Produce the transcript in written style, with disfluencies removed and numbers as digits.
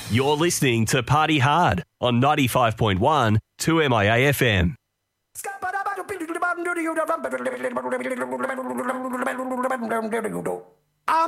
You're listening to Party Hard on 95.1 2MIA FM.